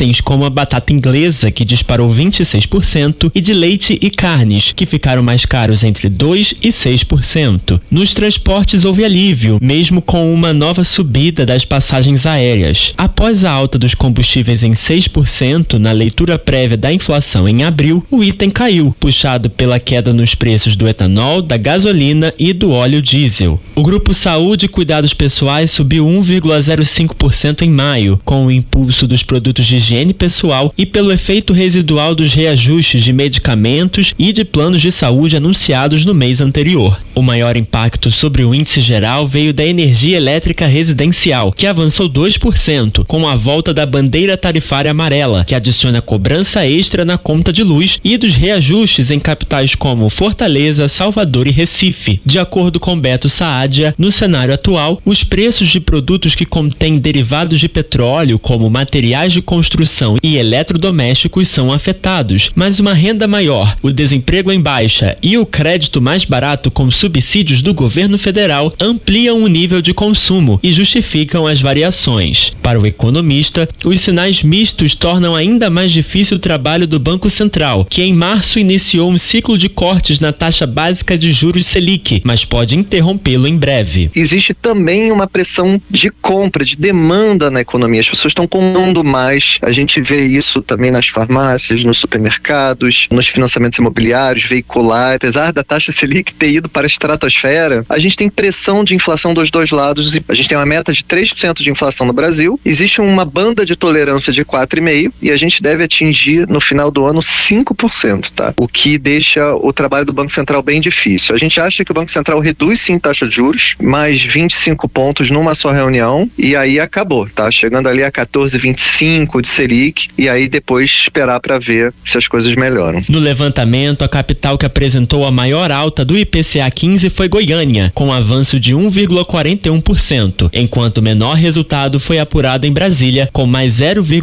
itens como a batata inglesa, que disparou 26%, e de leite e carnes, que ficaram mais caros entre 2% e 6%. Nos transportes houve alívio, mesmo com uma nova subida das passagens aéreas. Após a alta dos combustíveis em 6% na leitura prévia da inflação em abril, o item caiu, puxado pela queda nos preços do etanol, da gasolina e do óleo diesel. O grupo Saúde e Cuidados Pessoais subiu 1,05% em maio, com o impulso dos produtos de higiene pessoal e pelo efeito residual dos reajustes de medicamentos e de planos de saúde anunciados no mês anterior. O maior impacto sobre o índice geral veio da energia elétrica residencial, que avançou 2%, com a volta da bandeira tarifária amarela, que adiciona cobrança extra na conta de luz, e dos reajustes em capitais como Fortaleza, Salvador e Recife. De acordo com Beto Saadia, no cenário atual, os preços de produtos que contêm derivados de petróleo, como materiais de construção e eletrodomésticos, são afetados, mas uma renda maior, o desemprego em baixa e o crédito mais barato com subsídios do governo federal ampliam o nível de consumo e justificam as variações. Para o economista, os sinais mistos tornam ainda mais difícil o trabalho do Banco Central, que em março iniciou um ciclo de cortes na taxa básica de juros Selic, mas pode interrompê-lo em breve. Existe também uma pressão de compra, de demanda na economia. As pessoas estão comprando mais. A gente vê isso também nas farmácias, nos supermercados, nos financiamentos imobiliários, veiculares. Apesar da taxa Selic ter ido para a estratosfera, a gente tem pressão de inflação dos dois lados. A gente tem uma meta de 3% de inflação no Brasil. Existe uma banda de tolerância de 4,5% e a gente deve atingir no final do ano 5%, tá? O que deixa o trabalho do Banco Central bem difícil. A gente acha que o Banco Central reduz sim taxa de juros, mais 25 pontos numa só reunião, e aí acabou, tá? Chegando ali a 14,25 de Selic, e aí depois esperar para ver se as coisas melhoram. No levantamento, a capital que apresentou a maior alta do IPCA 15 foi Goiânia, com avanço de 1,41%, enquanto o menor resultado foi apurado em Brasília, com mais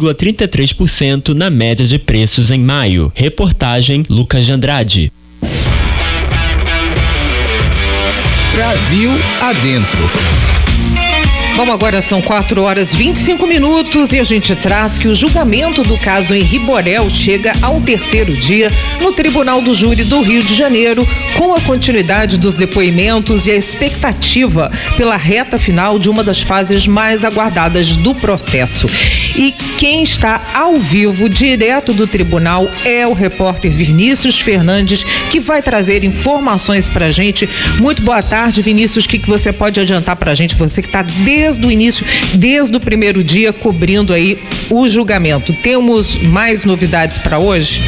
0,33% na média de preços em maio. Reportagem Lucas de Andrade. Brasil Adentro. Bom, agora são 4h25 e a gente traz que o julgamento do caso Henri Borel chega ao 3º dia no Tribunal do Júri do Rio de Janeiro, com a continuidade dos depoimentos e a expectativa pela reta final de uma das fases mais aguardadas do processo. E quem está ao vivo, direto do tribunal, é o repórter Vinícius Fernandes, que vai trazer informações pra gente. Muito boa tarde, Vinícius. O que você pode adiantar pra gente? Você que está desde o início, desde o primeiro dia, cobrindo aí o julgamento. Temos mais novidades para hoje?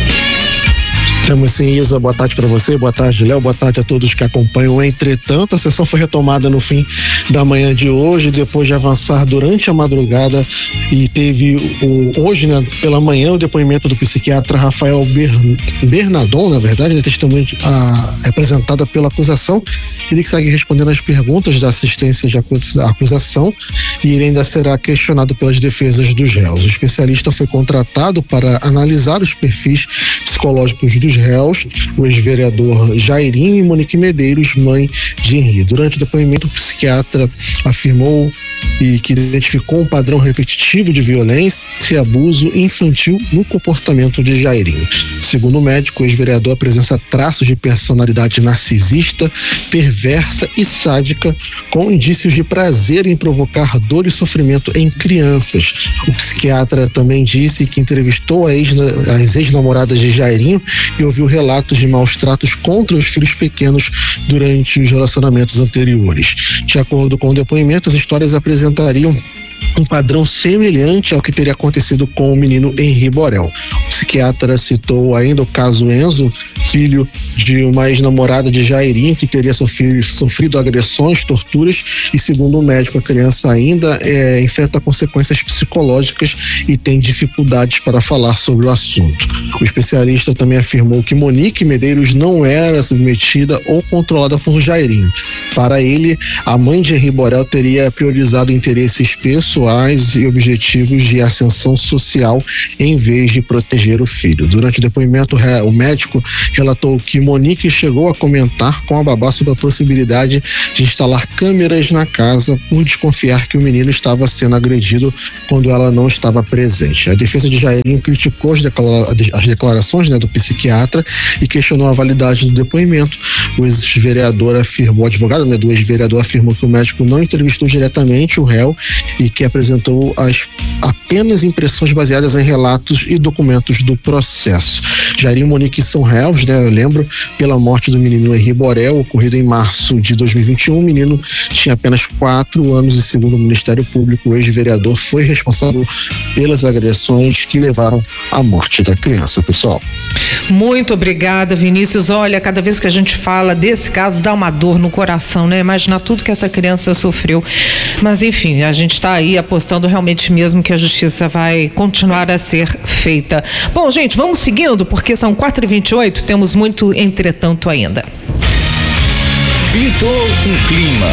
Temos sim, Isa. Boa tarde para você, boa tarde, Léo, boa tarde a todos que acompanham. Entretanto, a sessão foi retomada no fim da manhã de hoje, depois de avançar durante a madrugada, e teve hoje, né, pela manhã, o depoimento do psiquiatra Rafael Bernardon, na verdade, testemunha apresentada pela acusação. Ele que segue respondendo as perguntas da assistência de acusação, e ele ainda será questionado pelas defesas dos réus. O especialista foi contratado para analisar os perfis psicológicos dos réus, o ex-vereador Jairinho e Monique Medeiros, mãe de Henri. Durante o depoimento, o psiquiatra afirmou que identificou um padrão repetitivo de violência e abuso infantil no comportamento de Jairinho. Segundo o médico, o ex-vereador apresenta traços de personalidade narcisista, perversa e sádica, com indícios de prazer em provocar dor e sofrimento em crianças. O psiquiatra também disse que entrevistou as ex-namoradas de Jairinho e ouviu relatos de maus tratos contra os filhos pequenos durante os relacionamentos anteriores. De acordo com o depoimento, as histórias apresentariam um padrão semelhante ao que teria acontecido com o menino Henri Borel. O psiquiatra citou ainda o caso Enzo, filho de uma ex-namorada de Jairinho, que teria sofrido agressões, torturas, e segundo o médico, a criança ainda enfrenta consequências psicológicas e tem dificuldades para falar sobre o assunto. O especialista também afirmou que Monique Medeiros não era submetida ou controlada por Jairinho. Para ele, a mãe de Henri Borel teria priorizado interesses pessoais e objetivos de ascensão social em vez de proteger proteger o filho. Durante o depoimento, o médico relatou que Monique chegou a comentar com a babá sobre a possibilidade de instalar câmeras na casa por desconfiar que o menino estava sendo agredido quando ela não estava presente. A defesa de Jairinho criticou as declarações, né, do psiquiatra e questionou a validade do depoimento. O ex-vereador afirmou, o advogado, né, do ex-vereador afirmou que o médico não entrevistou diretamente o réu e que apresentou apenas impressões baseadas em relatos e documentos do processo. Jairinho e Monique são réus, né, eu lembro, pela morte do menino Henri Borel, ocorrido em março de 2021. O menino tinha apenas 4 anos e, segundo o Ministério Público, o ex-vereador foi responsável pelas agressões que levaram à morte da criança, pessoal. Muito obrigada, Vinícius. Olha, cada vez que a gente fala desse caso, dá uma dor no coração, né? Imaginar tudo que essa criança sofreu. Mas, enfim, a gente está aí apostando realmente mesmo que a justiça vai continuar a ser feita. Bom, gente, vamos seguindo, porque são 4h28, temos muito entretanto ainda. Pintou um clima.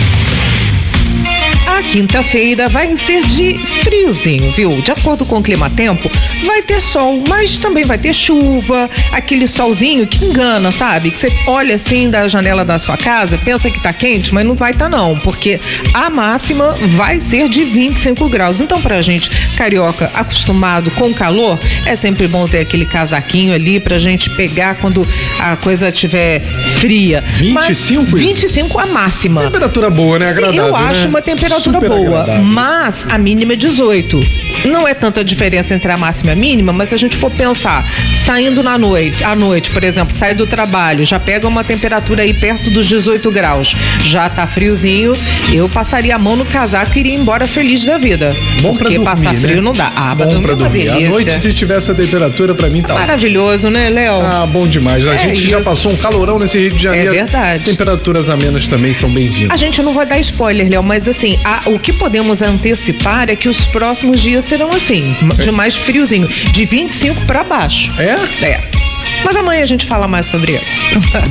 A quinta-feira vai ser de friozinho, viu? De acordo com o clima-tempo, vai ter sol, mas também vai ter chuva, aquele solzinho que engana, sabe? Que você olha assim da janela da sua casa, pensa que tá quente, mas não vai tá não, porque a máxima vai ser de 25 graus. Então, pra gente carioca acostumado com calor, é sempre bom ter aquele casaquinho ali pra gente pegar quando a coisa estiver fria. 25? 25 a máxima. Temperatura boa, né? Agradável, eu acho, né? Uma temperatura super boa, agradável. mas a mínima é 18. Não é tanta diferença entre a máxima e a mínima, mas se a gente for pensar, saindo à noite, por exemplo, sai do trabalho, já pega uma temperatura aí perto dos 18 graus, já tá friozinho, eu passaria a mão no casaco e iria embora feliz da vida. Bom porque pra dormir, passar frio, né? não dá. Bom pra dormir. À noite, se tiver essa temperatura, pra mim tá maravilhoso, né, Léo? Ah, bom demais. A gente já passou um calorão nesse Rio de Janeiro. É verdade. Temperaturas amenas também são bem-vindas. A gente não vai dar spoiler, Léo, mas assim, o que podemos antecipar é que os próximos dias serão assim, de mais friozinho, de 25 pra baixo. É? É. Mas amanhã a gente fala mais sobre isso.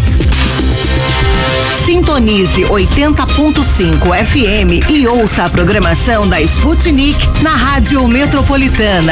Sintonize 80.5 FM e ouça a programação da Sputnik na Rádio Metropolitana.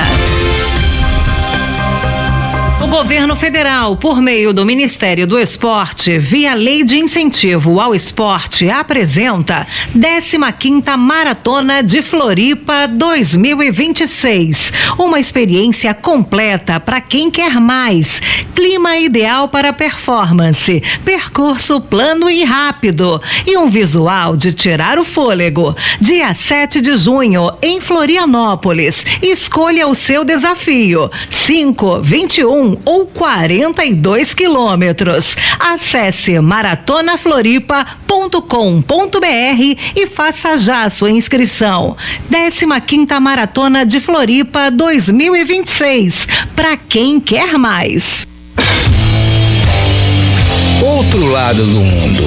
O governo federal, por meio do Ministério do Esporte, via Lei de Incentivo ao Esporte, apresenta 15ª Maratona de Floripa 2026. Uma experiência completa para quem quer mais. Clima ideal para performance, percurso plano e rápido e um visual de tirar o fôlego. Dia 7 de junho, em Florianópolis. Escolha o seu desafio. 5, 21 ou 42 quilômetros. Acesse maratonafloripa.com.br e faça já a sua inscrição. 15ª Maratona de Floripa 2026. Para quem quer mais. Outro lado do mundo.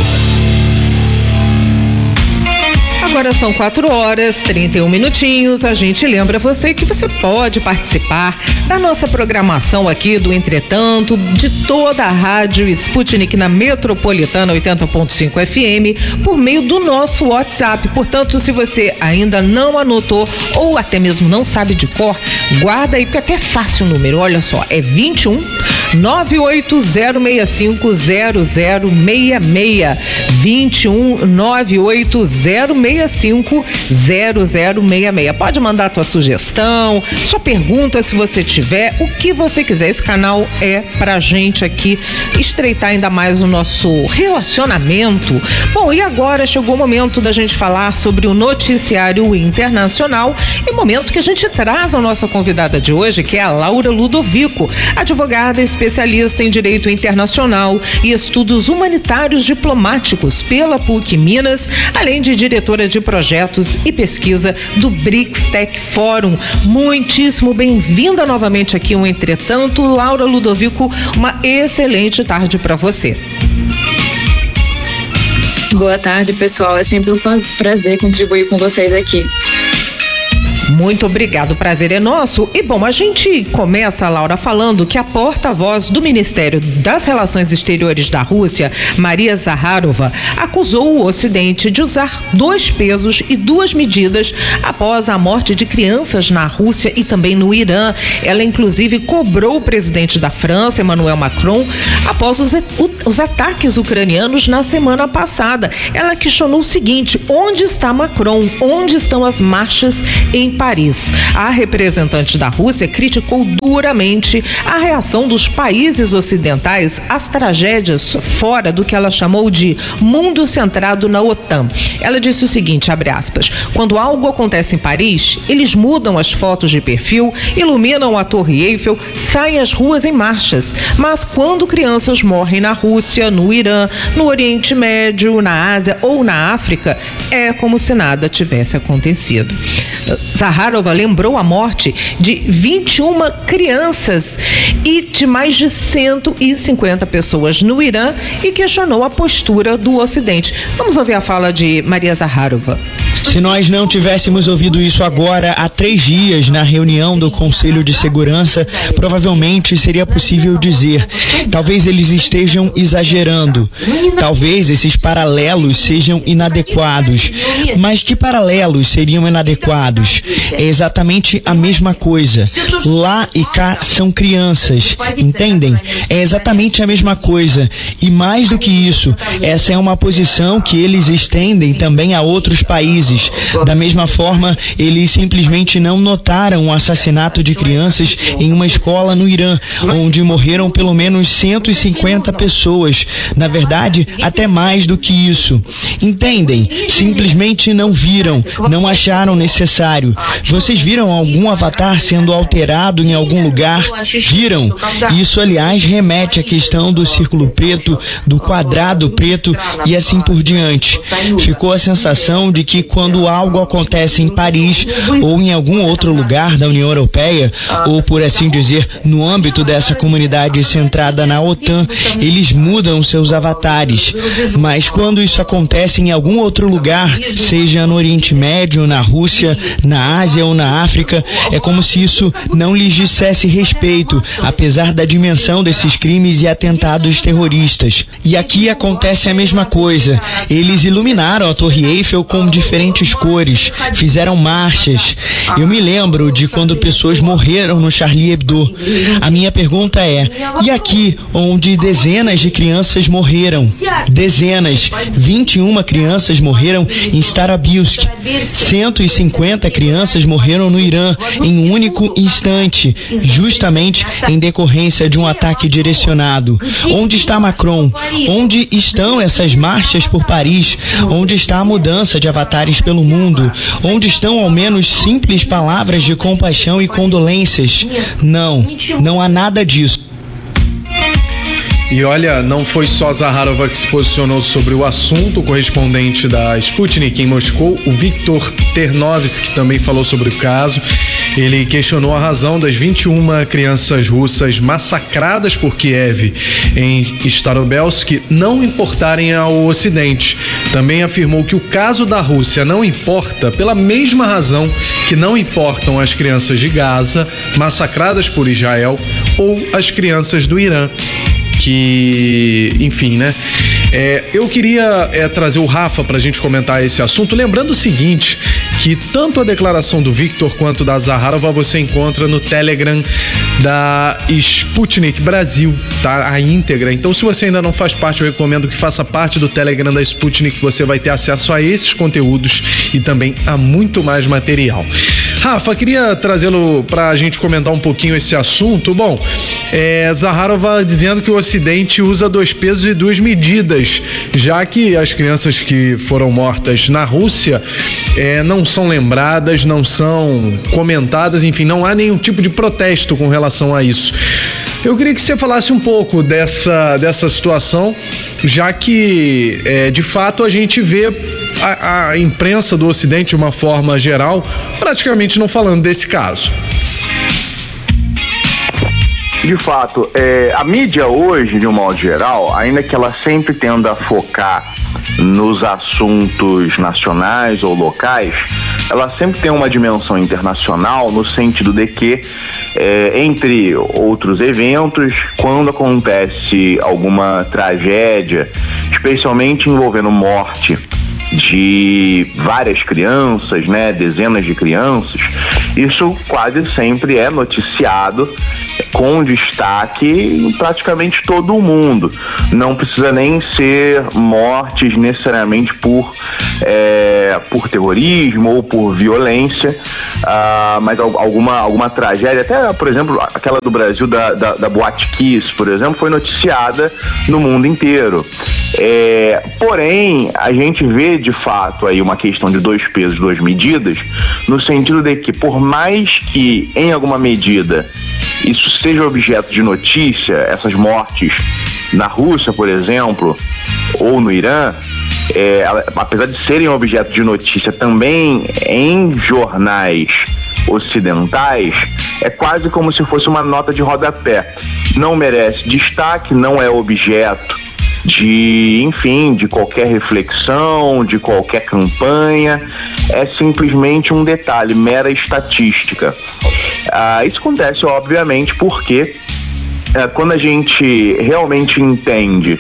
Agora são 4h31. A gente lembra você que você pode participar da nossa programação aqui do Entretanto, de toda a rádio Sputnik na Metropolitana 80.5 FM, por meio do nosso WhatsApp. Portanto, se você ainda não anotou ou até mesmo não sabe de cor, guarda aí, porque até é fácil o número. Olha só, é 21 980650066. 21 980650066. Pode mandar a tua sugestão, sua pergunta, se você tiver, o que você quiser. Esse canal é pra gente aqui estreitar ainda mais o nosso relacionamento. Bom, e agora chegou o momento da gente falar sobre o noticiário internacional e momento que a gente traz a nossa convidada de hoje, que é a Laura Ludovico, advogada especialista em direito internacional e estudos humanitários diplomáticos pela PUC Minas, além de diretora de projetos e pesquisa do BRICS Tech Forum. Muitíssimo bem-vinda novamente aqui ao Entretanto, Laura Ludovico. Uma excelente tarde para você. Boa tarde, pessoal. É sempre um prazer contribuir com vocês aqui. Muito obrigado, o prazer é nosso. E bom, a gente começa, Laura, falando que a porta-voz do Ministério das Relações Exteriores da Rússia, Maria Zakharova, acusou o Ocidente de usar 2 pesos e 2 medidas após a morte de crianças na Rússia e também no Irã. Ela, inclusive, cobrou o presidente da França, Emmanuel Macron, após os ataques ucranianos na semana passada. Ela questionou o seguinte: onde está Macron? Onde estão as marchas em Paris? A representante da Rússia criticou duramente a reação dos países ocidentais às tragédias fora do que ela chamou de mundo centrado na OTAN. Ela disse o seguinte, abre aspas: quando algo acontece em Paris, eles mudam as fotos de perfil, iluminam a Torre Eiffel, saem às ruas em marchas. Mas quando crianças morrem na Rússia, no Irã, no Oriente Médio, na Ásia ou na África, é como se nada tivesse acontecido. Zakharova lembrou a morte de 21 crianças e de mais de 150 pessoas no Irã e questionou a postura do Ocidente. Vamos ouvir a fala de Maria Zakharova. Se nós não tivéssemos ouvido isso agora, há 3 dias, na reunião do Conselho de Segurança, provavelmente seria possível dizer: talvez eles estejam exagerando, talvez esses paralelos sejam inadequados. Mas que paralelos seriam inadequados? É exatamente a mesma coisa. Lá e cá são crianças, entendem? É exatamente a mesma coisa. E mais do que isso, essa é uma posição que eles estendem também a outros países. Da mesma forma, eles simplesmente não notaram o assassinato de crianças em uma escola no Irã, onde morreram pelo menos 150 pessoas. Na verdade, até mais do que isso. Entendem? Simplesmente não viram, não acharam necessário. Vocês viram algum avatar sendo alterado em algum lugar? Viram? Isso, aliás, remete à questão do círculo preto, do quadrado preto e assim por diante. Ficou a sensação de que quando algo acontece em Paris ou em algum outro lugar da União Europeia, ou por assim dizer, no âmbito dessa comunidade centrada na OTAN, eles mudam seus avatares. Mas quando isso acontece em algum outro lugar, seja no Oriente Médio, na Rússia, na Ásia ou na África, é como se isso não lhes dissesse respeito, apesar da dimensão desses crimes e atentados terroristas. E aqui acontece a mesma coisa. Eles iluminaram a Torre Eiffel com diferentes cores, fizeram marchas. Eu me lembro de quando pessoas morreram no Charlie Hebdo. A minha pergunta é: e aqui, onde dezenas de crianças morreram? Dezenas, 21 crianças morreram em Starobilsk. 150 crianças morreram no Irã em um único instante, justamente em decorrência de um ataque direcionado. Onde está Macron? Onde estão essas marchas por Paris? Onde está a mudança de avatares pelo mundo? Onde estão ao menos simples palavras de compaixão e condolências? Não há nada disso. E olha, não foi só Zakharova que se posicionou sobre o assunto. O correspondente da Sputnik em Moscou, o Viktor Ternovsky, também falou sobre o caso. Ele questionou a razão das 21 crianças russas massacradas por Kiev em Starobilsk não importarem ao Ocidente. Também afirmou que o caso da Rússia não importa pela mesma razão que não importam as crianças de Gaza massacradas por Israel ou as crianças do Irã. Que, enfim, né? Eu queria trazer o Rafa pra gente comentar esse assunto, lembrando o seguinte, que tanto a declaração do Victor quanto da Zakharova você encontra no Telegram da Sputnik Brasil, tá? A íntegra. Então, se você ainda não faz parte, eu recomendo que faça parte do Telegram da Sputnik, você vai ter acesso a esses conteúdos e também a muito mais material. Rafa, queria trazê-lo pra gente comentar um pouquinho esse assunto. Bom, Zakharova dizendo que o Ocidente usa 2 pesos e 2 medidas, já que as crianças que foram mortas na Rússia não são lembradas, não são comentadas, enfim, não há nenhum tipo de protesto com relação a isso. Eu queria que você falasse um pouco dessa situação, já que, de fato, a gente vê a imprensa do Ocidente, de uma forma geral, praticamente não falando desse caso. De fato, a mídia hoje, de um modo geral, ainda que ela sempre tenda a focar nos assuntos nacionais ou locais, ela sempre tem uma dimensão internacional no sentido de que, entre outros eventos, quando acontece alguma tragédia, especialmente envolvendo morte de várias crianças, né, dezenas de crianças, isso quase sempre é noticiado com destaque em praticamente todo o mundo. Não precisa nem ser mortes necessariamente por terrorismo ou por violência, mas alguma tragédia, até, por exemplo, aquela do Brasil da Boate Kiss, por exemplo, foi noticiada no mundo inteiro. Porém, a gente vê de fato aí uma questão de 2 pesos, 2 medidas, no sentido de que, por mais que em alguma medida isso seja objeto de notícia, essas mortes na Rússia, por exemplo, ou no Irã, apesar de serem objeto de notícia também em jornais ocidentais, é quase como se fosse uma nota de rodapé. Não merece destaque, não é objeto de qualquer reflexão, de qualquer campanha, é simplesmente um detalhe, mera estatística. Isso acontece, obviamente, porque quando a gente realmente entende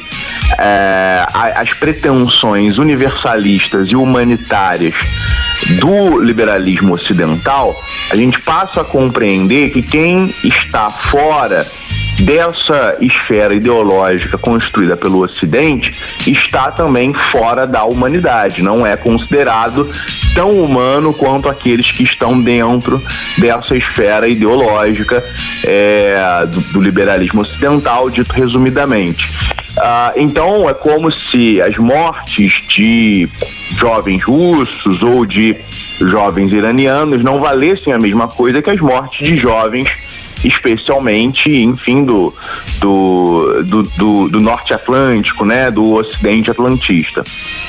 as pretensões universalistas e humanitárias do liberalismo ocidental, a gente passa a compreender que quem está fora dessa esfera ideológica construída pelo Ocidente está também fora da humanidade, não é considerado tão humano quanto aqueles que estão dentro dessa esfera ideológica do liberalismo ocidental, dito resumidamente. Então é como se as mortes de jovens russos ou de jovens iranianos não valessem a mesma coisa que as mortes de jovens, especialmente, do Norte Atlântico, né, do Ocidente Atlantista.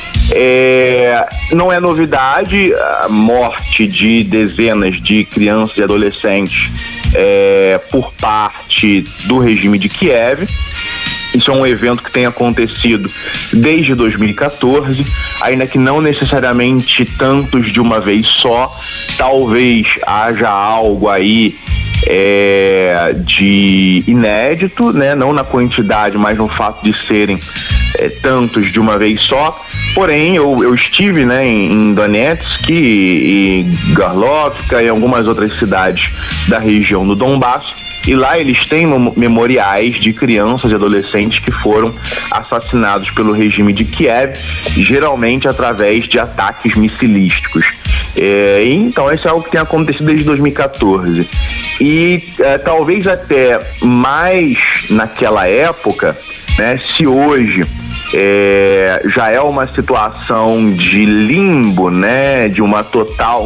Não é novidade a morte de dezenas de crianças e adolescentes por parte do regime de Kiev. Isso é um evento que tem acontecido desde 2014, ainda que não necessariamente tantos de uma vez só. Talvez haja algo aí de inédito, né? Não na quantidade, mas no fato de serem tantos de uma vez só. Porém, eu estive, né, em Donetsk e Gorlovka e algumas outras cidades da região do Donbass, e lá eles têm memoriais de crianças e adolescentes que foram assassinados pelo regime de Kiev, geralmente através de ataques missilísticos. Então, isso é algo que tem acontecido desde 2014. E talvez até mais naquela época, né, se hoje já é uma situação de limbo, né, de uma total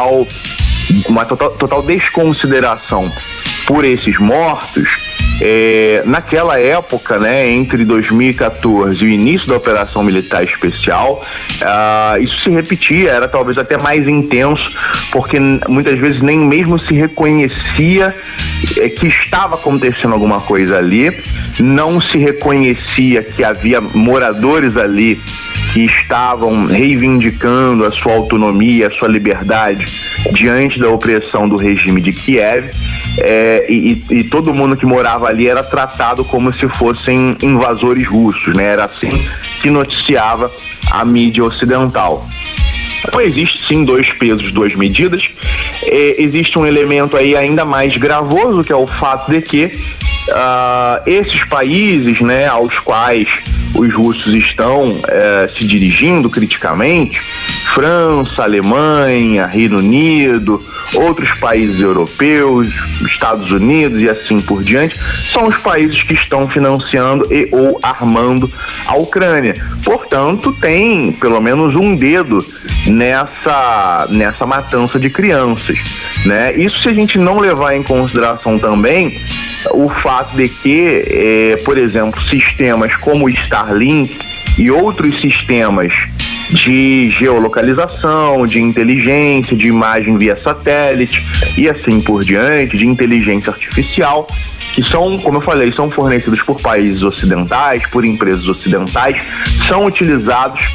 desconsideração por esses mortos, naquela época, né, entre 2014 e o início da operação militar especial, isso se repetia, era talvez até mais intenso, porque muitas vezes nem mesmo se reconhecia que estava acontecendo alguma coisa ali, não se reconhecia que havia moradores ali que estavam reivindicando a sua autonomia, a sua liberdade diante da opressão do regime de Kiev, e todo mundo que morava ali era tratado como se fossem invasores russos, né? Era assim que noticiava a mídia ocidental. Então existe sim 2 pesos, 2 medidas. Existe um elemento aí ainda mais gravoso, que é o fato de que esses países, né, aos quais os russos estão se dirigindo criticamente, França, Alemanha, Reino Unido, outros países europeus, Estados Unidos e assim por diante, são os países que estão financiando e ou armando a Ucrânia. Portanto, tem pelo menos um dedo nessa matança de crianças, né? Isso se a gente não levar em consideração também o fato de que, por exemplo, sistemas como o Starlink e outros sistemas de geolocalização, de inteligência, de imagem via satélite e assim por diante, de inteligência artificial, que são, como eu falei, são fornecidos por países ocidentais, por empresas ocidentais, são utilizados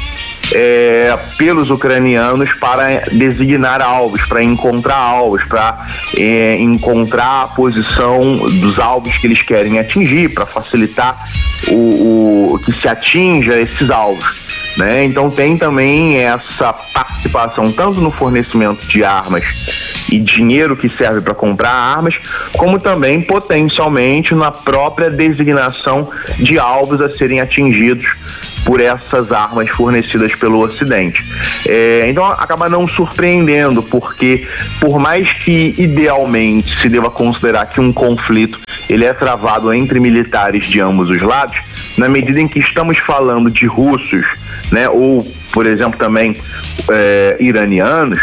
pelos ucranianos para designar alvos, para encontrar alvos, para encontrar a posição dos alvos que eles querem atingir, para facilitar o que se atinja esses alvos, né? Então tem também essa participação tanto no fornecimento de armas e dinheiro que serve para comprar armas, como também potencialmente na própria designação de alvos a serem atingidos por essas armas fornecidas pelo Ocidente. Então acaba não surpreendendo, porque por mais que idealmente se deva considerar que um conflito ele é travado entre militares de ambos os lados, na medida em que estamos falando de russos, né, ou por exemplo também iranianos,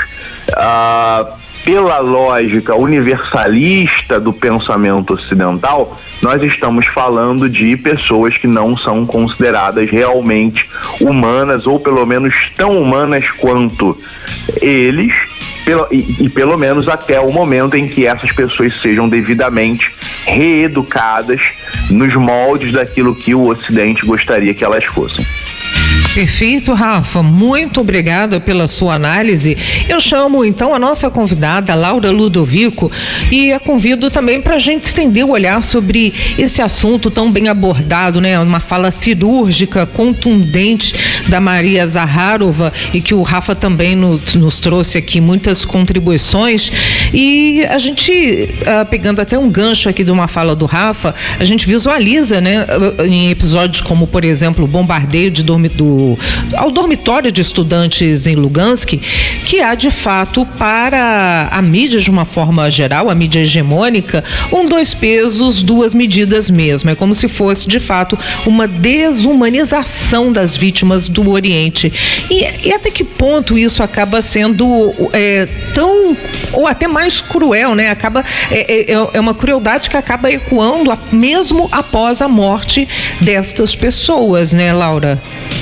pela lógica universalista do pensamento ocidental, nós estamos falando de pessoas que não são consideradas realmente humanas, ou pelo menos tão humanas quanto eles, e pelo menos até o momento em que essas pessoas sejam devidamente reeducadas nos moldes daquilo que o Ocidente gostaria que elas fossem. Perfeito, Rafa, muito obrigada pela sua análise. Eu chamo então a nossa convidada Laura Ludovico e a convido também para a gente estender o olhar sobre esse assunto tão bem abordado, né? Uma fala cirúrgica, contundente da Maria Zaharova, e que o Rafa também nos trouxe aqui muitas contribuições. E a gente, pegando até um gancho aqui de uma fala do Rafa, a gente visualiza, né, em episódios como, por exemplo, o bombardeio ao dormitório de estudantes em Lugansk, que há de fato para a mídia de uma forma geral, a mídia hegemônica, dois pesos, duas medidas mesmo. É como se fosse de fato uma desumanização das vítimas do Oriente. E até que ponto isso acaba sendo tão, ou até mais cruel, né? É uma crueldade que acaba ecoando mesmo após a morte destas pessoas, né, Laura?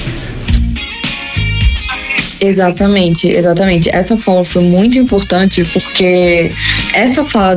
Exatamente. Essa fala foi muito importante, porque essa fala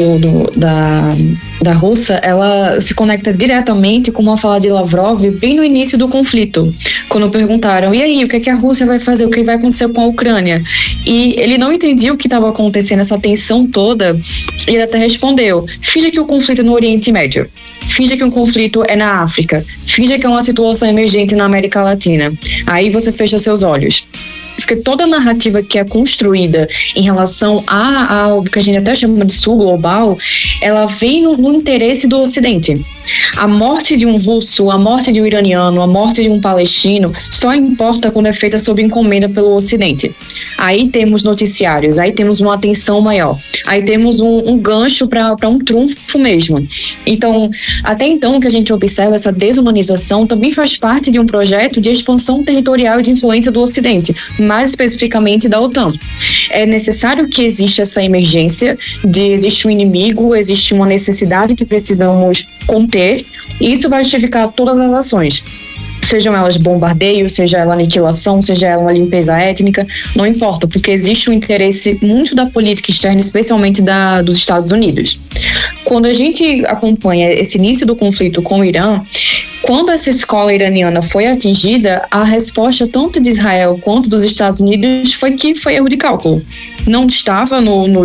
da Rússia, ela se conecta diretamente com uma fala de Lavrov bem no início do conflito, quando perguntaram, e aí, o que a Rússia vai fazer, o que vai acontecer com a Ucrânia? E ele não entendia o que estava acontecendo, essa tensão toda, e ele até respondeu, finja que o conflito é no Oriente Médio, finja que um conflito é na África, finja que é uma situação emergente na América Latina, aí você fecha seus olhos. Porque toda a narrativa que é construída em relação ao que a gente até chama de sul global, ela vem no interesse do Ocidente. A morte de um russo, a morte de um iraniano, a morte de um palestino só importa quando é feita sob encomenda pelo Ocidente. Aí temos noticiários, aí temos uma atenção maior, aí temos um gancho para um trunfo mesmo. Então, até então, o que a gente observa, essa desumanização também faz parte de um projeto de expansão territorial e de influência do Ocidente, mais especificamente da OTAN. É necessário que exista essa emergência existe um inimigo, existe uma necessidade que precisamos conter, e isso vai justificar todas as ações. Sejam elas bombardeio, seja ela aniquilação, seja ela uma limpeza étnica, não importa, porque existe um interesse muito da política externa, especialmente dos Estados Unidos. Quando a gente acompanha esse início do conflito com o Irã, quando essa escola iraniana foi atingida, a resposta tanto de Israel quanto dos Estados Unidos foi que foi erro de cálculo. Não estava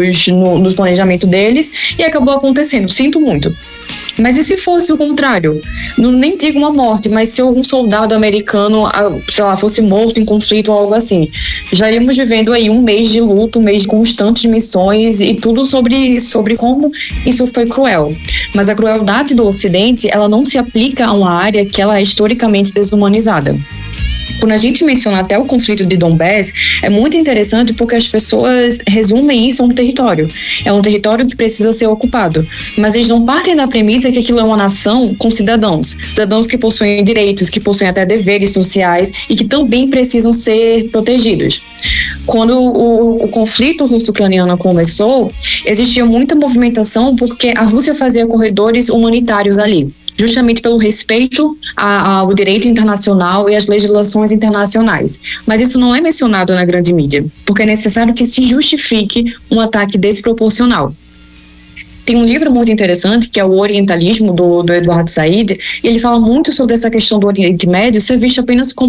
no planejamento deles e acabou acontecendo. Sinto muito. Mas e se fosse o contrário? Nem digo uma morte, mas se algum soldado americano, sei lá, fosse morto em conflito ou algo assim, já iríamos vivendo aí um mês de luto, um mês de constantes missões e tudo sobre como isso foi cruel. Mas a crueldade do Ocidente, ela não se aplica a uma área que ela é historicamente desumanizada. Quando a gente menciona até o conflito de Donbass, é muito interessante porque as pessoas resumem isso a um território. É um território que precisa ser ocupado. Mas eles não partem da premissa que aquilo é uma nação com cidadãos. Cidadãos que possuem direitos, que possuem até deveres sociais e que também precisam ser protegidos. Quando o conflito russo-ucraniano começou, existia muita movimentação porque a Rússia fazia corredores humanitários ali, justamente pelo respeito ao direito internacional e às legislações internacionais. Mas isso não é mencionado na grande mídia, porque é necessário que se justifique um ataque desproporcional. Tem um livro muito interessante, que é o Orientalismo, do Eduardo Said, e ele fala muito sobre essa questão do Oriente Médio ser visto apenas como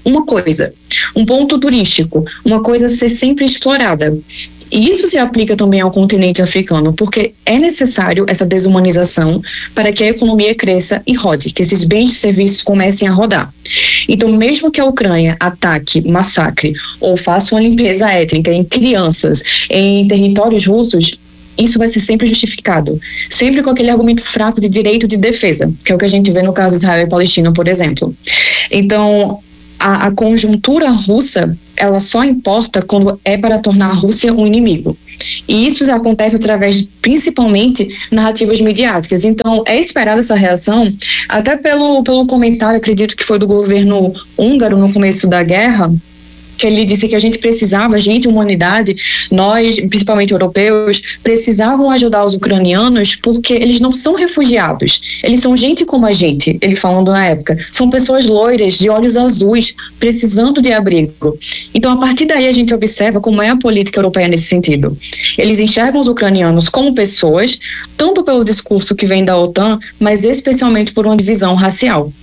uma coisa, um ponto turístico, uma coisa a ser sempre explorada. E isso se aplica também ao continente africano, porque é necessário essa desumanização para que a economia cresça e rode, que esses bens e serviços comecem a rodar. Então, mesmo que a Ucrânia ataque, massacre ou faça uma limpeza étnica em crianças, em territórios russos, isso vai ser sempre justificado, sempre com aquele argumento fraco de direito de defesa, que é o que a gente vê no caso de Israel e Palestina, por exemplo. Então, a conjuntura russa, ela só importa quando é para tornar a Rússia um inimigo. E isso acontece através, principalmente, narrativas midiáticas. Então, é esperada essa reação, até pelo comentário, acredito que foi do governo húngaro no começo da guerra, que ele disse que a gente precisava, humanidade, nós, principalmente europeus, precisavam ajudar os ucranianos porque eles não são refugiados, eles são gente como a gente, ele falando na época, são pessoas loiras, de olhos azuis, precisando de abrigo. Então, a partir daí a gente observa como é a política europeia nesse sentido. Eles enxergam os ucranianos como pessoas, tanto pelo discurso que vem da OTAN, mas especialmente por uma divisão racial.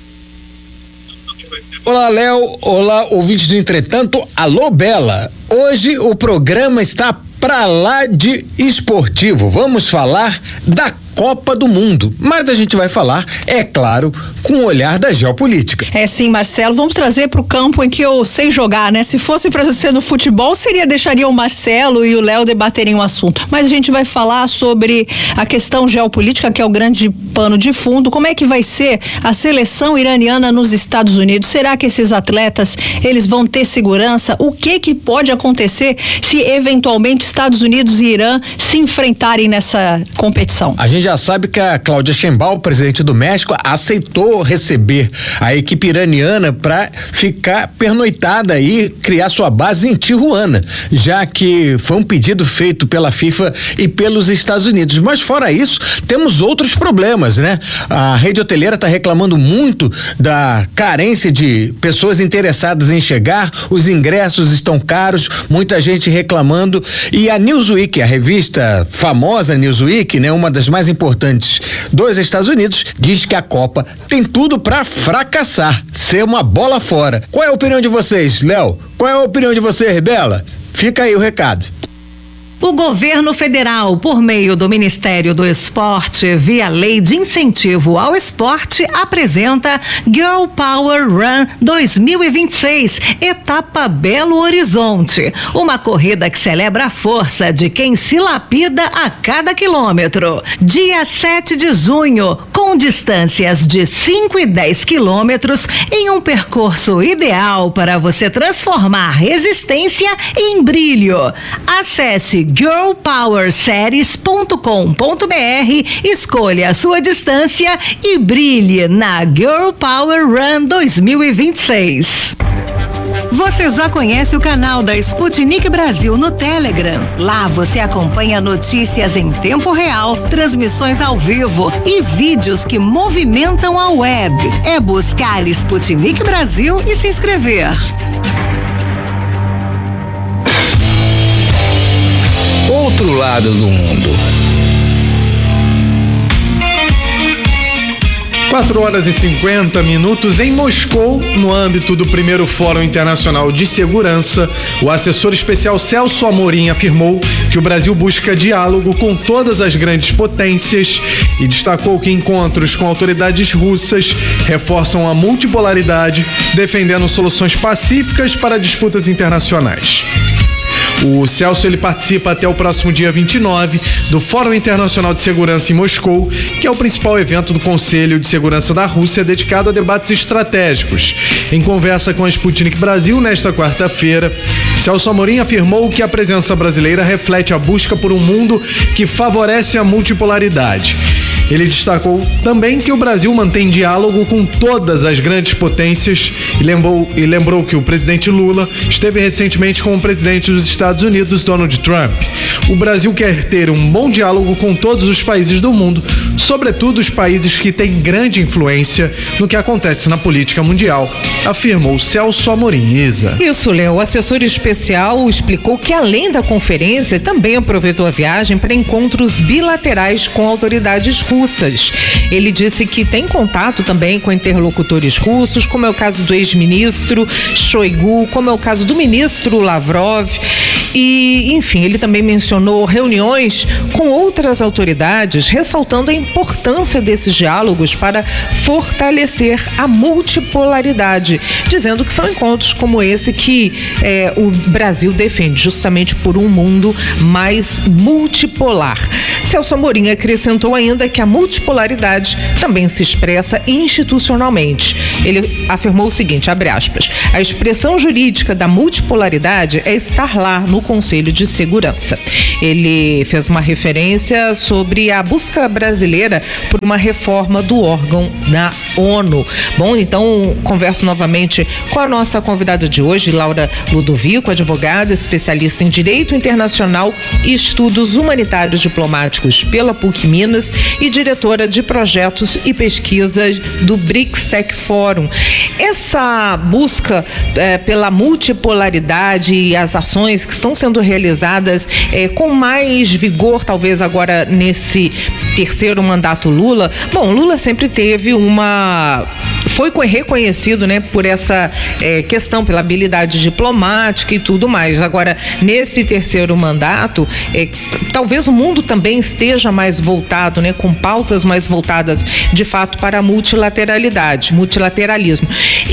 Olá, Léo. Olá, ouvintes do Entretanto. Alô, Bela. Hoje o programa está pra lá de esportivo. Vamos falar da Copa do Mundo, mas a gente vai falar, é claro, com o olhar da geopolítica. É sim, Marcelo, vamos trazer para o campo em que eu sei jogar, né? Se fosse para ser no futebol, deixaria o Marcelo e o Léo debaterem o assunto, mas a gente vai falar sobre a questão geopolítica, que é o grande pano de fundo. Como é que vai ser a seleção iraniana nos Estados Unidos? Será que esses atletas, eles vão ter segurança? O que pode acontecer se eventualmente Estados Unidos e Irã se enfrentarem nessa competição? A gente já sabe que a Cláudia Sheinbaum, presidente do México, aceitou receber a equipe iraniana para ficar pernoitada e criar sua base em Tijuana, já que foi um pedido feito pela FIFA e pelos Estados Unidos. Mas fora isso, temos outros problemas, né? A rede hoteleira está reclamando muito da carência de pessoas interessadas em chegar, os ingressos estão caros, muita gente reclamando, e a Newsweek, a revista famosa Newsweek, né, uma das mais importantes dos Estados Unidos, diz que a Copa tem tudo para fracassar, ser uma bola fora. Qual é a opinião de vocês, Léo? Qual é a opinião de você, Bela? Fica aí o recado. O governo federal, por meio do Ministério do Esporte, via Lei de Incentivo ao Esporte, apresenta Girl Power Run 2026, etapa Belo Horizonte. Uma corrida que celebra a força de quem se lapida a cada quilômetro. Dia 7 de junho, com distâncias de 5 e 10 quilômetros, em um percurso ideal para você transformar resistência em brilho. Acesse girlpowerseries.com.br, escolha a sua distância e brilhe na Girl Power Run 2026. Você já conhece o canal da Sputnik Brasil no Telegram? Lá você acompanha notícias em tempo real, transmissões ao vivo e vídeos que movimentam a web. É buscar Sputnik Brasil e se inscrever. Outro lado do mundo. 4h50 em Moscou, no âmbito do primeiro Fórum Internacional de Segurança, o assessor especial Celso Amorim afirmou que o Brasil busca diálogo com todas as grandes potências e destacou que encontros com autoridades russas reforçam a multipolaridade, defendendo soluções pacíficas para disputas internacionais. O Celso participa até o próximo dia 29 do Fórum Internacional de Segurança em Moscou, que é o principal evento do Conselho de Segurança da Rússia dedicado a debates estratégicos. Em conversa com a Sputnik Brasil nesta quarta-feira, Celso Amorim afirmou que a presença brasileira reflete a busca por um mundo que favorece a multipolaridade. Ele destacou também que o Brasil mantém diálogo com todas as grandes potências e lembrou que o presidente Lula esteve recentemente com o presidente dos Estados Unidos, Donald Trump. O Brasil quer ter um bom diálogo com todos os países do mundo sobretudo os países que têm grande influência no que acontece na política mundial, afirmou Celso Amorim. Isa. Isso, Léo. O assessor especial explicou que, além da conferência, também aproveitou a viagem para encontros bilaterais com autoridades russas. Ele disse que tem contato também com interlocutores russos, como é o caso do ex-ministro Shoigu, como é o caso do ministro Lavrov. E, enfim, ele também mencionou reuniões com outras autoridades, ressaltando a importância desses diálogos para fortalecer a multipolaridade, dizendo que são encontros como esse que o Brasil defende, justamente por um mundo mais multipolar. Celso Amorim acrescentou ainda que a multipolaridade também se expressa institucionalmente. Ele afirmou o seguinte, abre aspas, a expressão jurídica da multipolaridade é estar lá no Conselho de Segurança. Ele fez uma referência sobre a busca brasileira por uma reforma do órgão da ONU. Bom, então converso novamente com a nossa convidada de hoje, Laura Ludovico, advogada, especialista em Direito Internacional e Estudos Humanitários Diplomáticos pela PUC Minas e diretora de Projetos e Pesquisas do BRICS Tech Forum. Essa busca pela multipolaridade e as ações que estão sendo realizadas com mais vigor, talvez agora nesse terceiro mandato Lula. Bom, Lula sempre teve foi reconhecido, né, por essa questão, pela habilidade diplomática e tudo mais. Agora, nesse terceiro mandato, talvez o mundo também esteja mais voltado, né, com pautas mais voltadas, de fato, para a multilateralismo.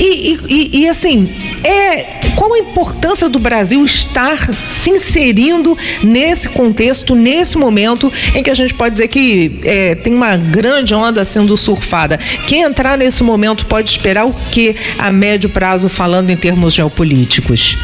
E assim, qual a importância do Brasil estar se inserindo nesse contexto, nesse momento em que a gente pode dizer que tem uma grande onda sendo surfada? Quem entrar nesse momento pode esperar o que a médio prazo, falando em termos geopolíticos?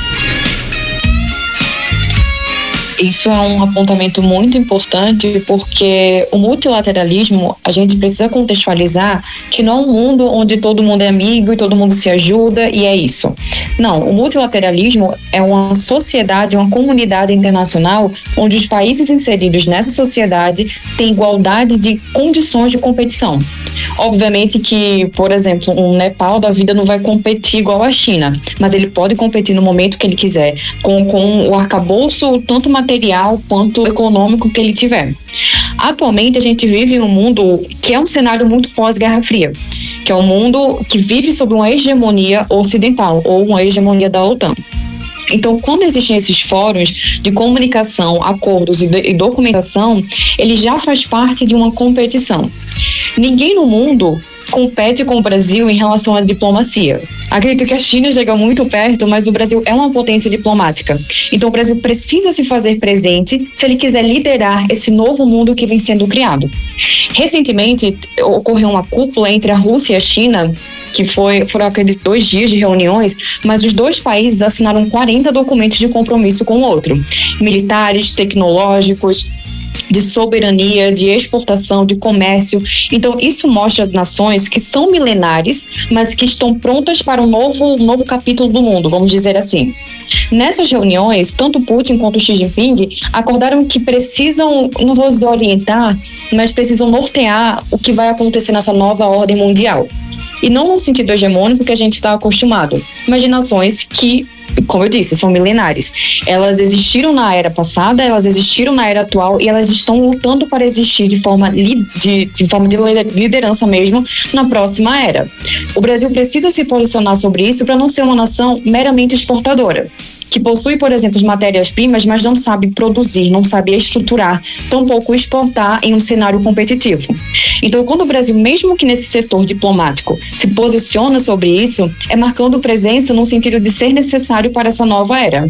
Isso é um apontamento muito importante, porque o multilateralismo, a gente precisa contextualizar que não é um mundo onde todo mundo é amigo e todo mundo se ajuda e é isso. Não, o multilateralismo é uma sociedade, uma comunidade internacional onde os países inseridos nessa sociedade têm igualdade de condições de competição. Obviamente que, por exemplo, um Nepal da vida não vai competir igual a China, mas ele pode competir no momento que ele quiser, com o arcabouço tanto material quanto econômico que ele tiver. Atualmente a gente vive em um mundo que é um cenário muito pós-Guerra Fria, que é um mundo que vive sob uma hegemonia ocidental ou uma hegemonia da OTAN. Então, quando existem esses fóruns de comunicação, acordos e documentação, ele já faz parte de uma competição. Ninguém no mundo compete com o Brasil em relação à diplomacia. Acredito que a China chega muito perto, mas o Brasil é uma potência diplomática. Então o Brasil precisa se fazer presente se ele quiser liderar esse novo mundo que vem sendo criado. Recentemente ocorreu uma cúpula entre a Rússia e a China, que foram aqueles 2 dias de reuniões, mas os dois países assinaram 40 documentos de compromisso com o outro. Militares, tecnológicos, de soberania, de exportação, de comércio. Então, isso mostra nações que são milenares, mas que estão prontas para um novo capítulo do mundo, vamos dizer assim. Nessas reuniões, tanto Putin quanto Xi Jinping acordaram que precisam, não vou dizer orientar, mas precisam nortear o que vai acontecer nessa nova ordem mundial. E não no sentido hegemônico que a gente está acostumado, mas de nações que, como eu disse, são milenares. Elas existiram na era passada, elas existiram na era atual e elas estão lutando para existir de forma de liderança mesmo na próxima era. O Brasil precisa se posicionar sobre isso para não ser uma nação meramente exportadora, que possui, por exemplo, as matérias-primas, mas não sabe produzir, não sabe estruturar, tampouco exportar em um cenário competitivo. Então, quando o Brasil, mesmo que nesse setor diplomático, se posiciona sobre isso, é marcando presença no sentido de ser necessário para essa nova era.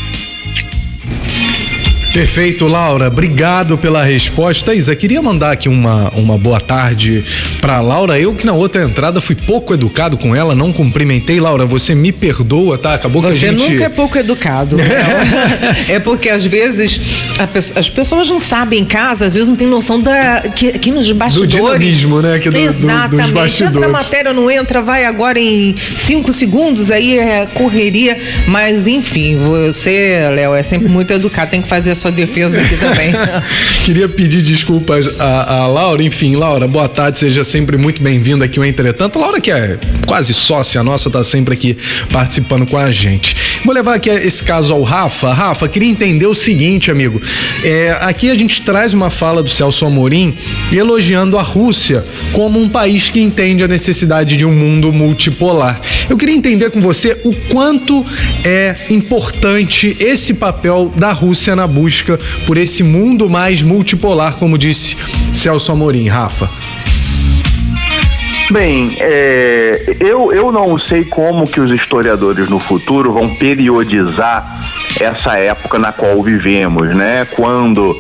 Perfeito, Laura. Obrigado pela resposta. Isa, queria mandar aqui uma boa tarde para Laura. Eu que na outra entrada fui pouco educado com ela, não cumprimentei. Laura, você me perdoa, tá? Acabou que a gente... Você nunca é pouco educado. É porque às vezes as pessoas não sabem em casa, às vezes não tem noção que nos bastidores... Do dinamismo, né? Exatamente. Dos bastidores. Entra a matéria, não entra, vai agora em 5 segundos, aí é correria. Mas enfim, você, Léo, é sempre muito educado, tem que fazer a sua defesa aqui também. Queria pedir desculpas a Laura. Enfim, Laura, boa tarde, seja sempre muito bem-vinda aqui ao Entretanto. Laura, que é quase sócia nossa, tá sempre aqui participando com a gente. Vou levar aqui esse caso ao Rafa. Rafa, queria entender o seguinte, amigo. Aqui a gente traz uma fala do Celso Amorim elogiando a Rússia como um país que entende a necessidade de um mundo multipolar. Eu queria entender com você o quanto é importante esse papel da Rússia na busca por esse mundo mais multipolar, como disse Celso Amorim. Rafa. Bem, eu não sei como que os historiadores no futuro vão periodizar essa época na qual vivemos, né? Quando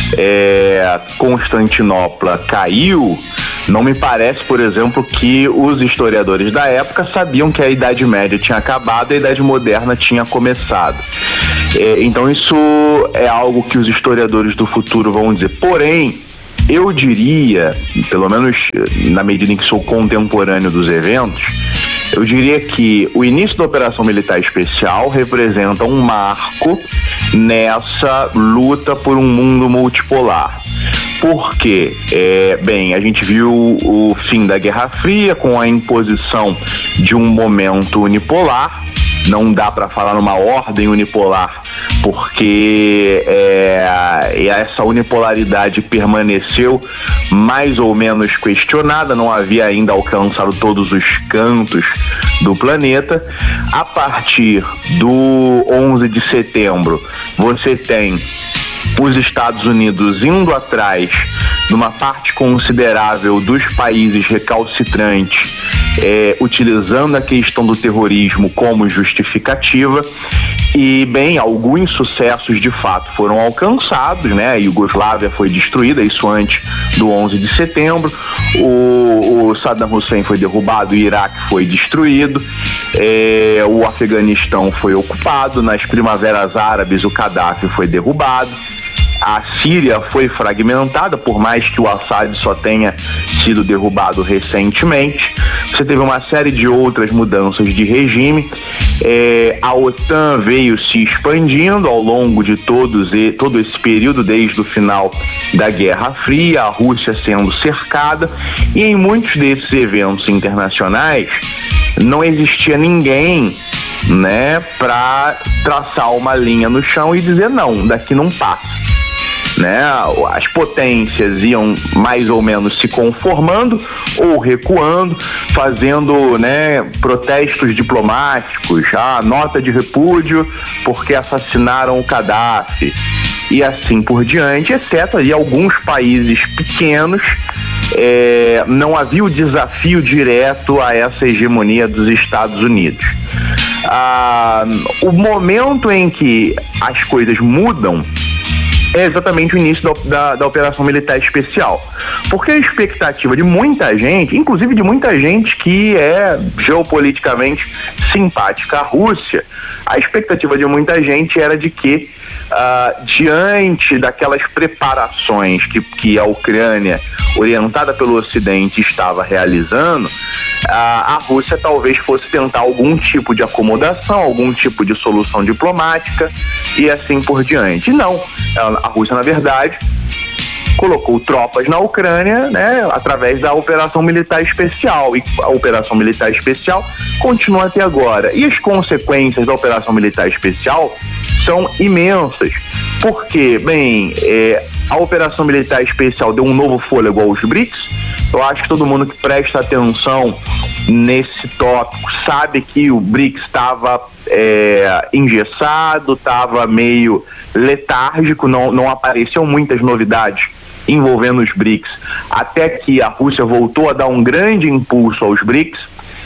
Constantinopla caiu, não me parece, por exemplo, que os historiadores da época sabiam que a Idade Média tinha acabado e a Idade Moderna tinha começado. Então isso é algo que os historiadores do futuro vão dizer. Porém, eu diria, pelo menos na medida em que sou contemporâneo dos eventos, eu diria que o início da Operação Militar Especial representa um marco nessa luta por um mundo multipolar. Porque, a gente viu o fim da Guerra Fria com a imposição de um momento unipolar. Não dá para falar numa ordem unipolar, porque essa unipolaridade permaneceu mais ou menos questionada, não havia ainda alcançado todos os cantos do planeta. A partir do 11 de setembro, você tem os Estados Unidos indo atrás de uma parte considerável dos países recalcitrantes, utilizando a questão do terrorismo como justificativa. E, alguns sucessos de fato foram alcançados, né? A Iugoslávia foi destruída, isso antes do 11 de setembro. O Saddam Hussein foi derrubado, o Iraque foi destruído, o Afeganistão foi ocupado, nas primaveras árabes o Gaddafi foi derrubado. A Síria foi fragmentada, por mais que o Assad só tenha sido derrubado recentemente. Você teve uma série de outras mudanças de regime. A OTAN veio se expandindo ao longo de todo esse período, desde o final da Guerra Fria, a Rússia sendo cercada. E em muitos desses eventos internacionais não existia ninguém, né, para traçar uma linha no chão e dizer não, daqui não passa. Né? As potências iam mais ou menos se conformando ou recuando, fazendo, né, protestos diplomáticos, nota de repúdio porque assassinaram o Gaddafi e assim por diante, exceto ali alguns países pequenos. Não havia o desafio direto a essa hegemonia dos Estados Unidos. O momento em que as coisas mudam é exatamente o início da Operação Militar Especial. Porque a expectativa de muita gente, inclusive de muita gente que é geopoliticamente simpática à Rússia, a expectativa de muita gente era de que, diante daquelas preparações que a Ucrânia, orientada pelo Ocidente, estava realizando, a Rússia talvez fosse tentar algum tipo de acomodação, algum tipo de solução diplomática e assim por diante. Não, a Rússia, na verdade, colocou tropas na Ucrânia, né, através da Operação Militar Especial, e a Operação Militar Especial continua até agora. E as consequências da Operação Militar Especial são imensas, porque, a Operação Militar Especial deu um novo fôlego aos BRICS. Eu acho que todo mundo que presta atenção nesse tópico sabe que o BRICS estava engessado, estava meio letárgico, não apareciam muitas novidades envolvendo os BRICS, até que a Rússia voltou a dar um grande impulso aos BRICS.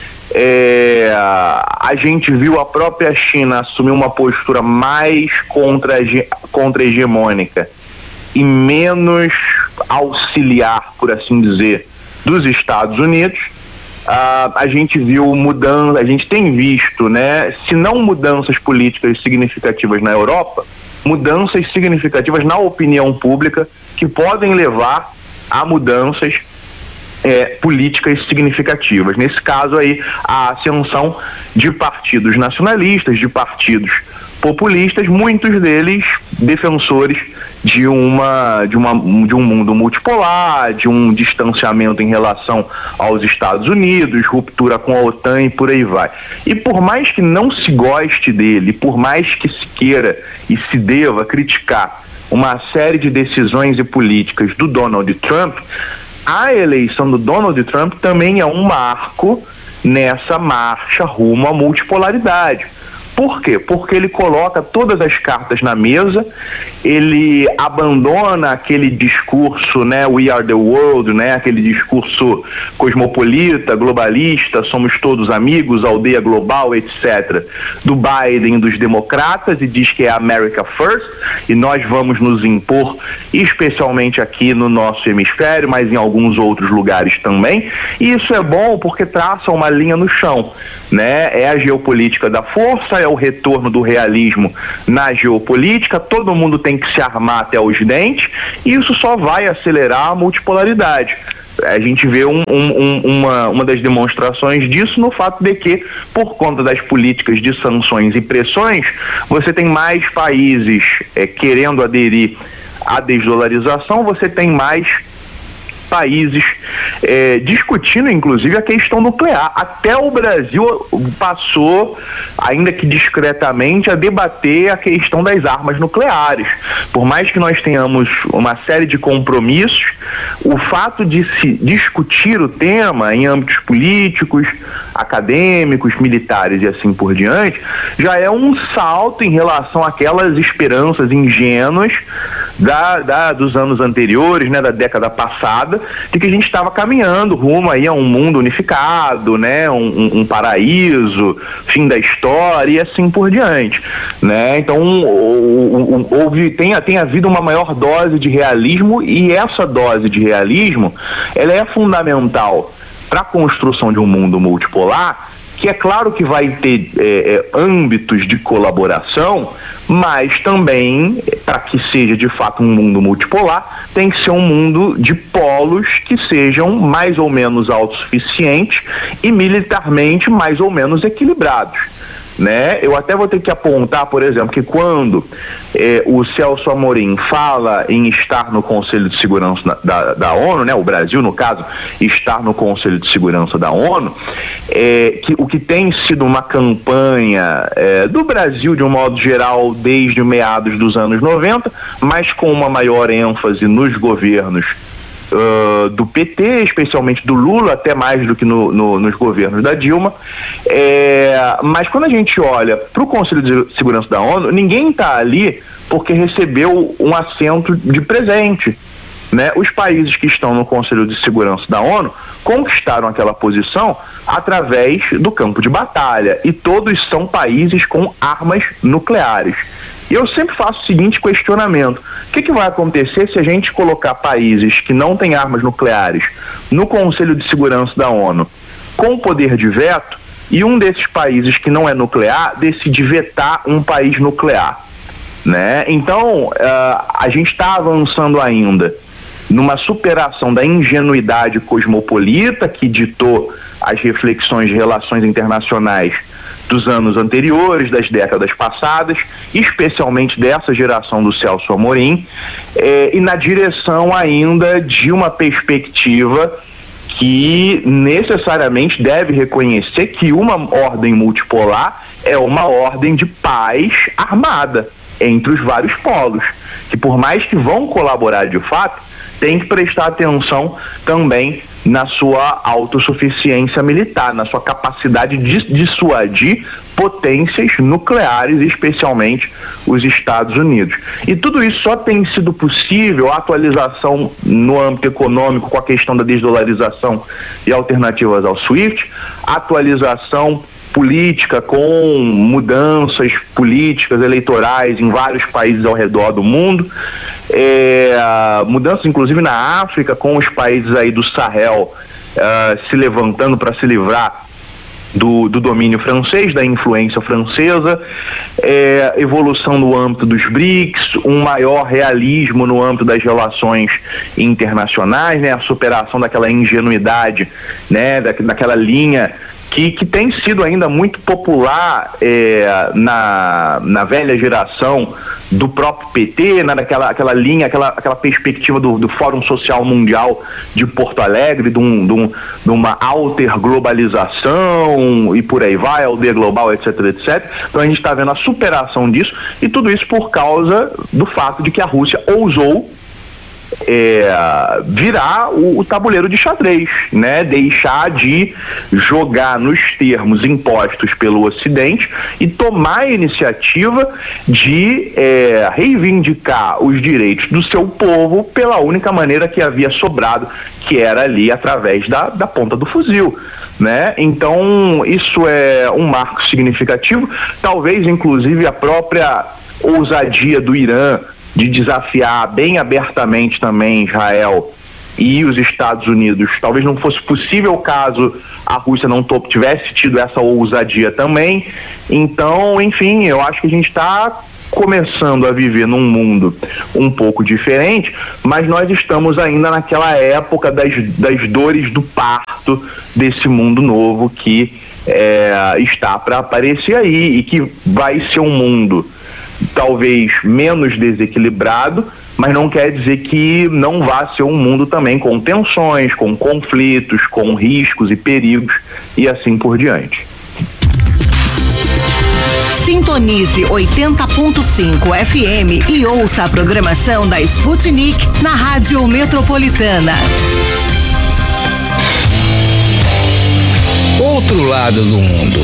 A gente viu a própria China assumir uma postura mais contra-hegemônica e menos auxiliar, por assim dizer, dos Estados Unidos. A gente viu mudança, a gente tem visto, né, se não mudanças políticas significativas na Europa, mudanças significativas na opinião pública que podem levar a mudanças políticas significativas. Nesse caso aí, a ascensão de partidos nacionalistas, de partidos populistas, muitos deles defensores de um mundo multipolar, de um distanciamento em relação aos Estados Unidos, ruptura com a OTAN e por aí vai. E por mais que não se goste dele, por mais que se queira e se deva criticar uma série de decisões e políticas do Donald Trump, a eleição do Donald Trump também é um marco nessa marcha rumo à multipolaridade. Por quê? Porque ele coloca todas as cartas na mesa, ele abandona aquele discurso, né, We are the world, né, aquele discurso cosmopolita, globalista, somos todos amigos, aldeia global, etc., do Biden e dos democratas, e diz que é America First, e nós vamos nos impor, especialmente aqui no nosso hemisfério, mas em alguns outros lugares também. E isso é bom porque traça uma linha no chão, né? É a geopolítica da força, é o retorno do realismo na geopolítica, todo mundo tem que se armar até os dentes, e isso só vai acelerar a multipolaridade. A gente vê uma das demonstrações disso no fato de que, por conta das políticas de sanções e pressões, você tem mais países querendo aderir à desdolarização, você tem mais países discutindo, inclusive, a questão nuclear. Até o Brasil passou, ainda que discretamente, a debater a questão das armas nucleares. Por mais que nós tenhamos uma série de compromissos, o fato de se discutir o tema em âmbitos políticos, acadêmicos, militares e assim por diante, já é um salto em relação àquelas esperanças ingênuas dos anos anteriores, né, da década passada, de que a gente estava caminhando rumo aí a um mundo unificado, né, um paraíso, fim da história e assim por diante, né? Então tem havido uma maior dose de realismo, e essa dose de realismo ela é fundamental para a construção de um mundo multipolar, que é claro que vai ter âmbitos de colaboração, mas também, para que seja de fato um mundo multipolar, tem que ser um mundo de polos que sejam mais ou menos autossuficientes e militarmente mais ou menos equilibrados, né? Eu até vou ter que apontar, por exemplo, que quando o Celso Amorim fala em estar no Conselho de Segurança da ONU, né, o Brasil, no caso, estar no Conselho de Segurança da ONU, que o que tem sido uma campanha do Brasil, de um modo geral, desde meados dos anos 90, mas com uma maior ênfase nos governos do PT, especialmente do Lula, até mais do que nos governos da Dilma, mas quando a gente olha para o Conselho de Segurança da ONU, ninguém está ali porque recebeu um assento de presente, né? Os países que estão no Conselho de Segurança da ONU conquistaram aquela posição através do campo de batalha, e todos são países com armas nucleares. E eu sempre faço o seguinte questionamento: o que vai acontecer se a gente colocar países que não têm armas nucleares no Conselho de Segurança da ONU com poder de veto, e um desses países que não é nuclear decide vetar um país nuclear, né? Então, a gente está avançando ainda numa superação da ingenuidade cosmopolita que ditou as reflexões de relações internacionais dos anos anteriores, das décadas passadas, especialmente dessa geração do Celso Amorim, e na direção ainda de uma perspectiva que necessariamente deve reconhecer que uma ordem multipolar é uma ordem de paz armada entre os vários polos, que por mais que vão colaborar de fato, tem que prestar atenção também na sua autossuficiência militar, na sua capacidade de dissuadir potências nucleares, especialmente os Estados Unidos. E tudo isso só tem sido possível, a atualização no âmbito econômico com a questão da desdolarização e alternativas ao SWIFT, atualização política com mudanças políticas eleitorais em vários países ao redor do mundo, mudanças inclusive na África, com os países aí do Sahel se levantando para se livrar do domínio francês, da influência francesa, evolução no âmbito dos BRICS, um maior realismo no âmbito das relações internacionais, né, a superação daquela ingenuidade, né, daquela linha que tem sido ainda muito popular na velha geração do próprio PT, né, aquela linha, aquela perspectiva do Fórum Social Mundial de Porto Alegre, de uma alter-globalização e por aí vai, aldeia global, etc, etc. Então a gente está vendo a superação disso, e tudo isso por causa do fato de que a Rússia ousou virar o tabuleiro de xadrez, né? Deixar de jogar nos termos impostos pelo Ocidente e tomar a iniciativa de reivindicar os direitos do seu povo pela única maneira que havia sobrado, que era ali através da ponta do fuzil, né? Então isso é um marco significativo, talvez inclusive a própria ousadia do Irã de desafiar bem abertamente também Israel e os Estados Unidos. Talvez não fosse possível caso a Rússia não tivesse tido essa ousadia também. Então, enfim, eu acho que a gente está começando a viver num mundo um pouco diferente, mas nós estamos ainda naquela época das dores do parto desse mundo novo que está para aparecer aí, e que vai ser um mundo talvez menos desequilibrado, mas não quer dizer que não vá ser um mundo também com tensões, com conflitos, com riscos e perigos e assim por diante. Sintonize 80.5 FM e ouça a programação da Sputnik na Rádio Metropolitana. Outro lado do mundo.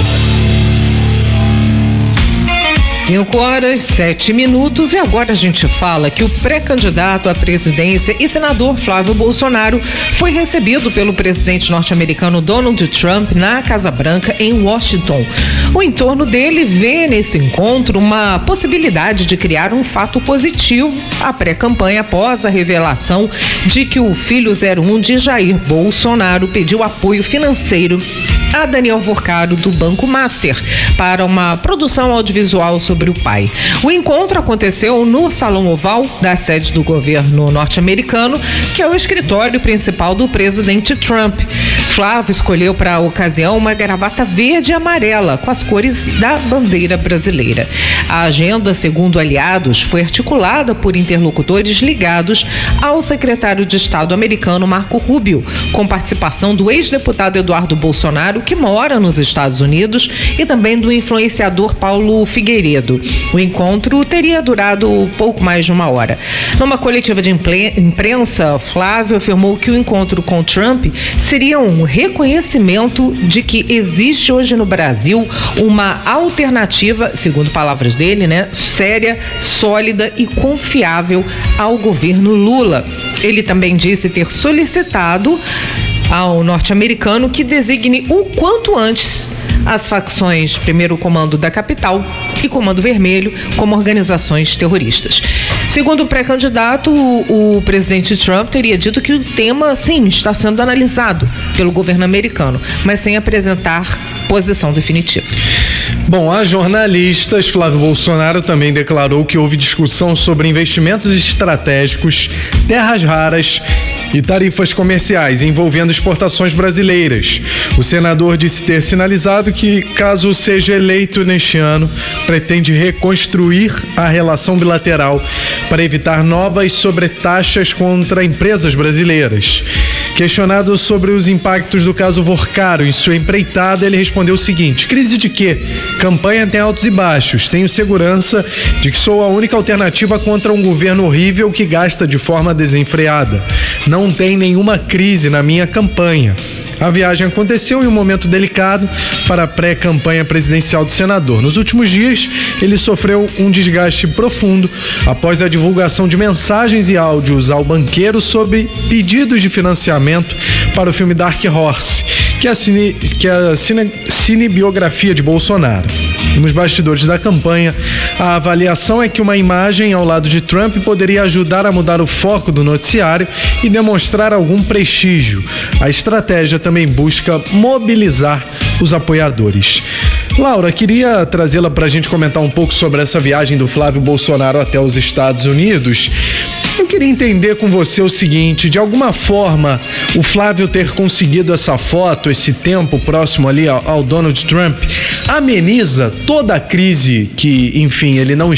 5h07, e agora a gente fala que o pré-candidato à presidência e senador Flávio Bolsonaro foi recebido pelo presidente norte-americano Donald Trump na Casa Branca, em Washington. O entorno dele vê nesse encontro uma possibilidade de criar um fato positivo à pré-campanha após a revelação de que o filho 01 de Jair Bolsonaro pediu apoio financeiro a Daniel Vorcaro, do Banco Master, para uma produção audiovisual sobre o pai. O encontro aconteceu no Salão Oval da sede do governo norte-americano, que é o escritório principal do presidente Trump. Flávio escolheu para a ocasião uma gravata verde e amarela com as cores da bandeira brasileira. A agenda, segundo aliados, foi articulada por interlocutores ligados ao secretário de Estado americano Marco Rubio, com participação do ex-deputado Eduardo Bolsonaro, que mora nos Estados Unidos, e também do influenciador Paulo Figueiredo. O encontro teria durado pouco mais de 1 hora. Numa coletiva de imprensa, Flávio afirmou que o encontro com Trump seria um reconhecimento de que existe hoje no Brasil uma alternativa, segundo palavras dele, né, séria, sólida e confiável ao governo Lula. Ele também disse ter solicitado ao norte-americano que designe o quanto antes as facções Primeiro Comando da Capital e Comando Vermelho como organizações terroristas. Segundo o pré-candidato, o presidente Trump teria dito que o tema, sim, está sendo analisado pelo governo americano, mas sem apresentar posição definitiva. Bom, a jornalistas, Flávio Bolsonaro também declarou que houve discussão sobre investimentos estratégicos, terras raras e tarifas comerciais envolvendo exportações brasileiras. O senador disse ter sinalizado que, caso seja eleito neste ano, pretende reconstruir a relação bilateral para evitar novas sobretaxas contra empresas brasileiras. Questionado sobre os impactos do caso Vorcaro em sua empreitada, ele respondeu o seguinte: crise de quê? Campanha tem altos e baixos. Tenho segurança de que sou a única alternativa contra um governo horrível que gasta de forma desenfreada. Não tem nenhuma crise na minha campanha. A viagem aconteceu em um momento delicado para a pré-campanha presidencial do senador. Nos últimos dias, ele sofreu um desgaste profundo após a divulgação de mensagens e áudios ao banqueiro sobre pedidos de financiamento para o filme Dark Horse, que é a cinebiografia de Bolsonaro. Nos bastidores da campanha, a avaliação é que uma imagem ao lado de Trump poderia ajudar a mudar o foco do noticiário e demonstrar algum prestígio. A estratégia também busca mobilizar os apoiadores. Laura, queria trazê-la para a gente comentar um pouco sobre essa viagem do Flávio Bolsonaro até os Estados Unidos. Eu queria entender com você o seguinte: de alguma forma, o Flávio ter conseguido essa foto, esse tempo próximo ali ao Donald Trump, ameniza toda a crise que, enfim, ele não